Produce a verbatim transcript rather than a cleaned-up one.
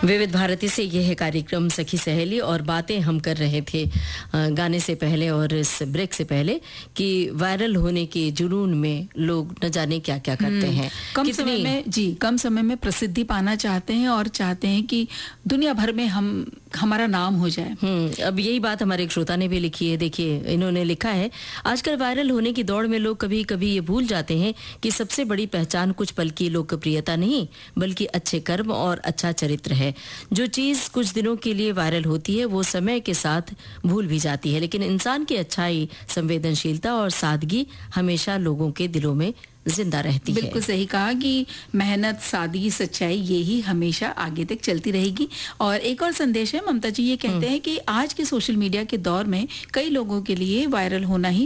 विविध भारती से यह है कार्यक्रम सखी सहेली और बातें हम कर रहे थे गाने से पहले और इस ब्रेक से पहले कि वायरल होने के जुनून में लोग न जाने क्या क्या करते हैं। कम समय में जी कम समय में प्रसिद्धि पाना चाहते हैं और चाहते हैं कि दुनिया भर में हम हमारा नाम हो जाए। हम्म अब यही बात हमारे एक श्रोता ने भी लिखी है। देखिए, इन्होंने लिखा है, आजकल वायरल होने की दौड़ में लोग कभी कभी ये भूल जाते हैं कि सबसे बड़ी पहचान कुछ पल की लोकप्रियता नहीं बल्कि अच्छे कर्म और अच्छा चरित्र है। जो चीज कुछ दिनों के लिए वायरल होती है वो समय के साथ भूल भी जाती है, लेकिन इंसान की अच्छाई, संवेदनशीलता और सादगी हमेशा लोगों के दिलों में जिंदा रहती है। बिल्कुल सही कहा कि मेहनत, सादगी, सच्चाई ये ही हमेशा आगे तक चलती रहेगी। और एक और संदेश है, ममता जी ये कहते हैं कि आज के सोशल मीडिया के दौर में कई लोगों के लिए वायरल होना ही